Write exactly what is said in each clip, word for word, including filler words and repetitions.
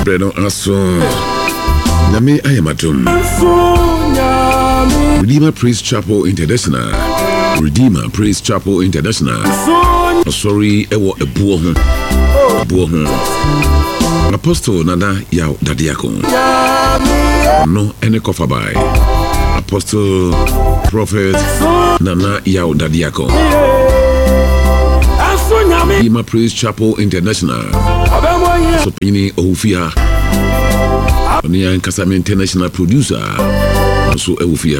Breno aso Name ayamatum Redeemer Praise Chapel International Redeemer Praise Chapel International Sorry ewo ebuo ho ebuo ho Apostle Nana Yaw Dadiako no ene kofa bai Apostle Prophet Nana Yaw Dadiako Redeemer Praise Chapel International So Pini Ohufia Onia Nkasami International Producer So Ohufia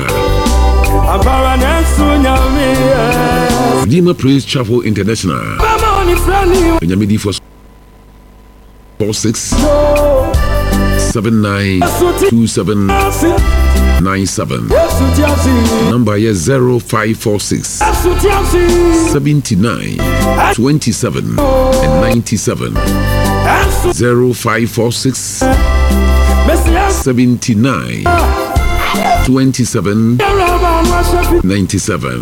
Redeemer Praise Chapel International Enyamidi for four six seven nine two seven nine seven Number is zero five four six seventy nine twenty seven and ninety seven zero five four six seventy nine twenty seven ninety seven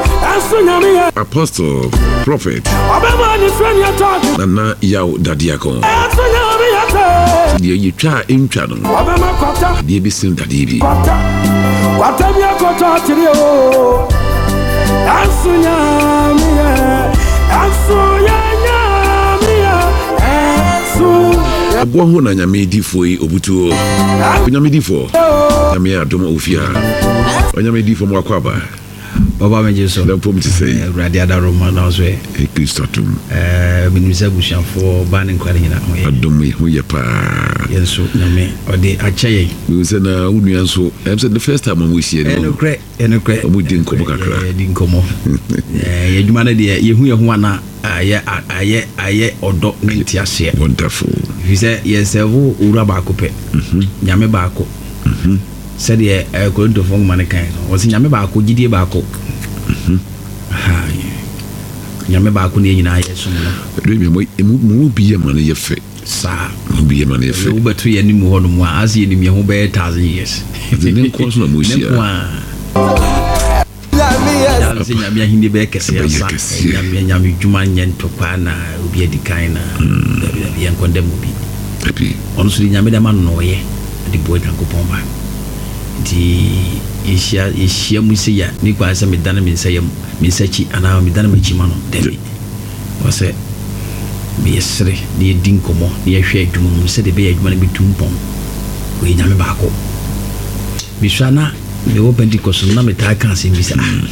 Apostle Prophet Nana Yaw Dadiako Deɛ yɛtwa ntwa no deɛ bisin dade bi watamia kɔtɔ tiri o asunya miya asunya miya asu abo ho na nyame difo yi obutuo nyame difo nyame adom ofia nyame difo mo akwaba Baba Mejeso na pom ti say Radio Adaroma na so e Kristotum eh minimisa bushafo ban nkware hina ho ye adom ye ho ye pa yenso na me ode akyeye we say na unu anso em say the first time we see no enokre enokre obu din komo kakra eh din komo eh ye dwuma na de ye hu ye ho ana aye aye aye odo nti ase wonderful we say yes evu ura ba ko pe mhm nyame ba ko mhm said ye e ko ndo fong manikan o si nyame ba ko gidie ba ko mhm ha nyame ba ko ne nyina ye so no re me mu bi ye man ye fe sa mu bi ye man ye fe u betu ye ni mu ho no mu a asi ye ni me ho be one thousand years de ne ko so na mu sia ya si nyame ahinde be kese ya sa nyame nyame djuma nyento pa na obi edikan na ye nkondem obi epi onu so nyame de man no ye de boy kan ko pomba di ishia ishia musiya ni kwa sa medana minsaya minsachi ana medana machima no debi wase me yesre ni dinkomo ni yehwe adwuma mu se de be adwuma na bitumpom we nyame baako bishana me wo Pentecost na meta kan se bisa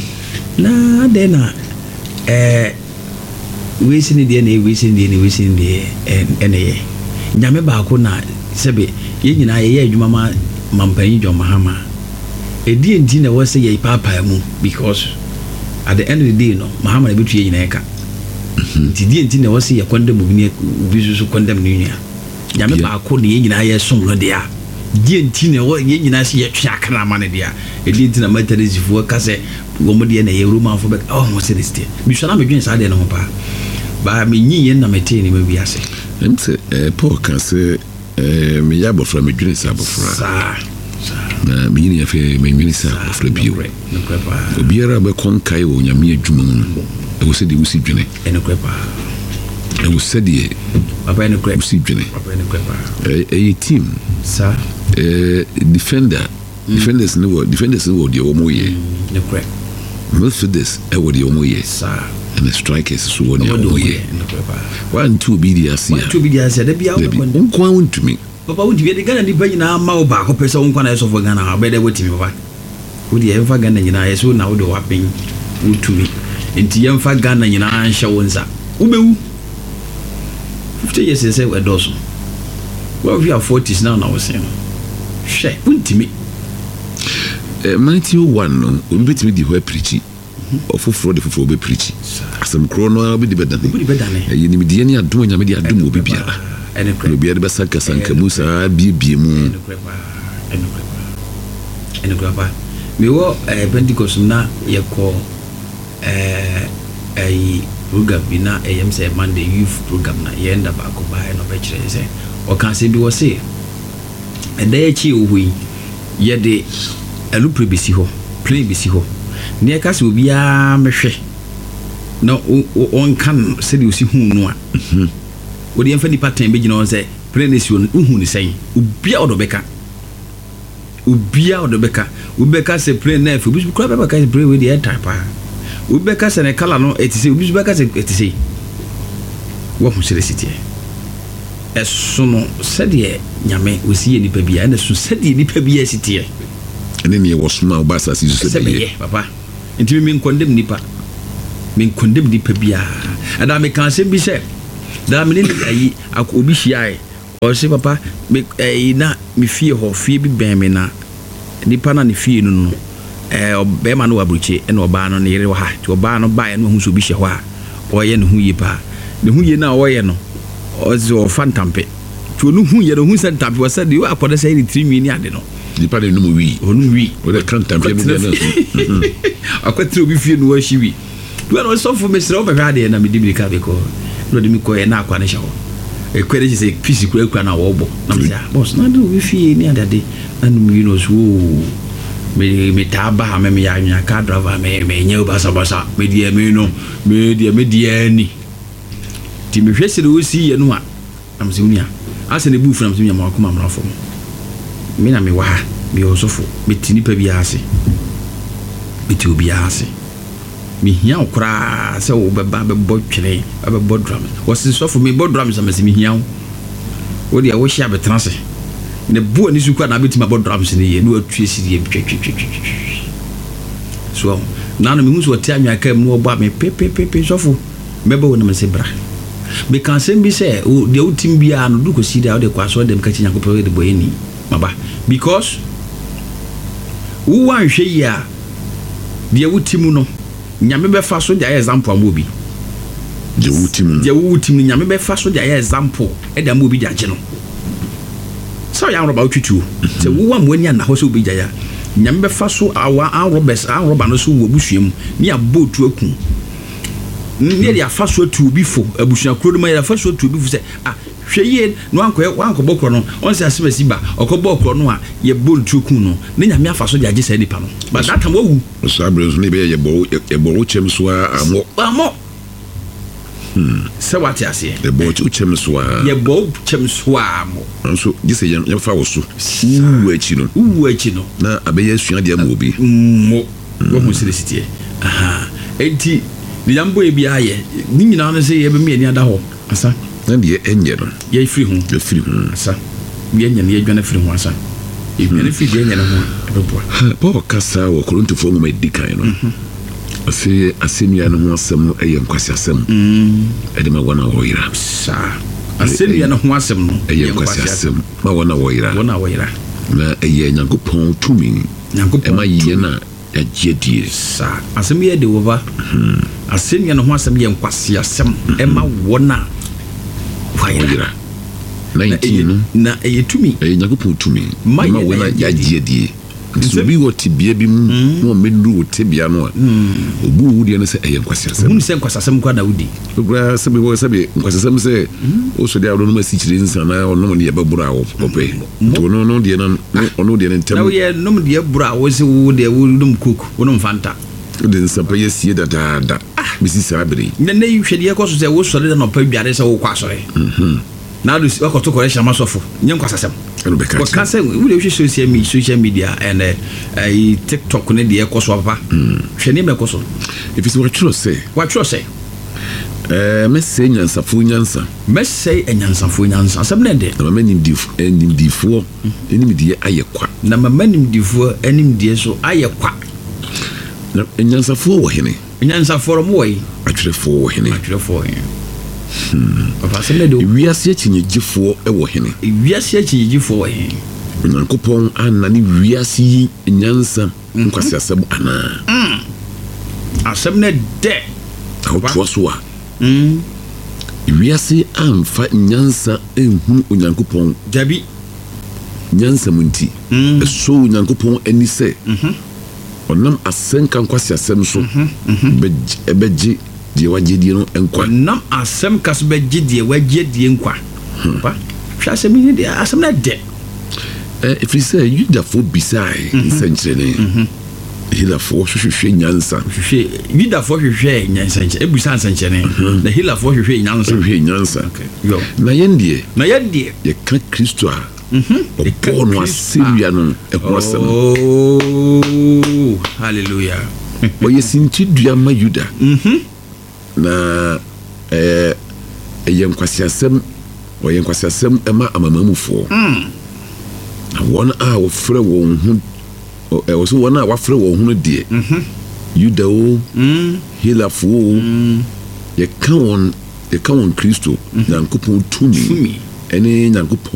na de na eh we sini de na we sini de na we sini de ene ye nyame baako na sebe ye nyina ye adwuma ma Mampanyi John Mahama edi enti na wose ye papa mu because at the end of the day no Mahama na betu ye nyina eka enti di enti na wose ye condemn obi ne obi so condemn ne nyina nyame ba ko ne ye nyina ye som no de a di enti na ye nyina se ye twa kana ma ne de a edi enti na matarisi fu ka se wo mo de na ye Roman fo be oh mo se de ste bi so na me dwen sa de no pa ba me nyi ye na mete ne ma bi ase enti eh Paul ka se eh me ya bofra me dwene sa bofra sa na me ni afi me dwene sa bofra bio obiara be konkai wo nyame adwuma mu e wo se de wo si dwene ene kwepa e wo se de papa ene kwepa si dwene papa ene kwepa eh team sa eh defender defenders ne wo defenders ne wo de wo mo ye ne kwepa midfielders e wo de wo mo ye sa and the strikers so what do you one two be the asia two be the asia de bia unkwa untumi papa wo di de Ghana ni ba nyina ma wo ba ko pesa unkwa na eso for Ghana ha be de wotimi papa wo di emfa Ghana nyina yeso na wo do wapen utumi enti yemfa Ghana nyina anhya wonza wo bewu fifty years say we do so wo we are forties now na wo say hwe untimi eh ninety one no wo betimi di ho preach ofoforo de foforo be preach asem kro no be di bedane be di bedane e ni medie ni adom nya me di adom obi bia ene kro obi de be sanka sanka musa bie bie mu ene kro ene kro ene kro pa me wo Pentecost na ye ko eh ai program bi na em say Monday youth program na ye nda ba ko ba no be kire say o kan se bi wo say e da ye chi ohui ye de elu prebisi ho play bisi ho ne ka se obia mehwe na on kan se de osi hu no a mhm odi emfa ni pattern be gina on say plane is you who is saying ubia odobeka ubia odobeka ubeka se plane na fu bisu kwa baba ka plane with the air type ubeka se ne kala no etise bisu beka se etise wo hu sele city eso no sede nyame osi nipa bia na so sede nipa bia city ene ne wo suma obasa si so sede papa ntimi min condemn nipa min condemn nipa bia ada me kan se bi se da me ni ayi akobi hia o se papa me eh na me fie ho fie bi ben me na nipa na ne fie no no eh be ma no abruche ene oba no ne yere wa ha ti oba no ba ye no hu so bi hye ho a o ye ne hu ye pa ne hu ye na o ye no o ze o fantampe ti onu hu ye no hu santampe wa said you akoda say three million ade no nipa de no mu wi onu wi o de kan tampe bi de na akwatre obi fie no wa hyi wi do na so for me sere o be hwa de na me dibiri ka be ko no de mi ko e na akwa ne hye ho e kwere ji say pisi kura kura na wo bo na me say boss na do obi fie ni adade anu mi no so me me taba me me ya nya ka driver me me nye basa basa me die me no me die me die ni ti me hwese do si ye no a am se unia ase ne bu fram se unia ma ko ma mra fo me na me wa me osofo me tini pa bi ase me ti obi ase me hia okra se wo beba be bo twere be bo drum wo se sofo me bo drum se me se me hia wo dia wo hia be transe ne bu ani su kwa na beti ma bo drum se ne ye no atue si ye twetwetwetwe so na no me hu so ti anwa ka mu obo me pepe pepe sofo me ba wo na me se bra me kan sem bi se o de utim bia no du ko si da o de kwa so dem ka chi nyakopo de boye ni maba because wo wan hwe ya de utim no nyame be fa so de example am obi de utim de utim nyame be fa so de example e da am obi de age no so ya roba otwutu se wo wa mo anya na ho so obi jaya nyame be fa so awa an robes an roba no so wo busuam ni abotu akun ni dia fa so atu obi fo abusua kro ma ya fa so atu obi fo se ah hweye no anko anko bokro no on se asebasi ba okobo okro no a ye bol tukun no ne nyame afa so de age sa nipa no but that time wo so abrezo ne be ye bo ye bo chem so amo amo hmm se what you say ye bo chem so ye bo chem so amo so gise ye fa wo so uwu achi no uwu achi no na abeya asua de am obi mo wo mo sire sitie aha enti ni yambo e bia ye ni nyina no se ye be me ni ada ho asa na de enye no ye free hu ye free hu asa ye enye ye dwane free hu asa e me free ye enye no ho beboa Paul kasa wo Korinto mo medikai no afi asemia no ho asem eye nkwasi asem mm ede ma wona wo yira sa asemia no ho asem no eye nkwasi asem ma wona wo yira wona wo yira na eye nyankopon tumi nyankopon ma yiye na ya jedie sa asemia de wo ba asemia no ho asem ye nkwasi asem e ma wona wayira nineteen na eye tumi eye nyankopon tumi ma wona ya jedie so bi wo tibia bi mu no medu wo tibia no obu wudi na se eye nkwasi asem mun se nkwasi asem kwa Daudi obra se bi wo se bi nkwasi asem se o so dia no ma si chire nsa na ono ne yebabura wo ope to no no dia na ono dia ntem na wo ye no dia bura wo se wo dia wo dum koku wo no fanta de nsa pa ye sie da da da bisi sabri na na yi hwede ye ko so se wo so de na pa biare se wo kwa so mhm na do wa ko to correction masofo nyen nkwasi asem what can say we dey social media social media and uh, TikTok ne dey ko so papa hwe ne me ko so if it's what you say what you say eh me say nyansafo nyansa me say enyansafo nyansa asem ne de na me nim dif enim difo enim die ayekwa na me nim difo enim die so ayekwa na enyansafo wo hene enyansafo mo yi atwerefo wo hene atwerefo hene Hmm. Papa seme do wiase achinyegifo e wo hene wiase achinyegifo wo hene nyankopon anani wiase yi nyansa nkwasi asem ana mm asem ne de awto so a mm wiase amfa nyansa enhu onyankopon jabi nyansa munti mm. so onyankopon ani se mhm onam asenka nkwasi asem so mhm beje die wagedie no enkwa nam asem kasbe gidie wagedie enkwa pa hwa asem ni de asem na de eh if you say you da fo bisai nsenchene Hilafo hwehwehwe nyansa hwehwe Yudafo hwehwe nyansa nche ebusa nsanche ne na Hilafo hwehwe nyansa hwehwe nyansa yo na yendie na yendie ye ka Kristo a mhm obo no asewia no ehosem oh hallelujah oye sinti dua ma Yuda mhm na eh eye nkwasiasem oye nkwasiasem ema amamamufo mm na wona a wo frɛ won hu e wo so wona a wa frɛ won hu die mhm Yuda o mm Hilafo mm ye ka won ye ka won Kristo Nyankopɔn tumi ene Nyankopɔn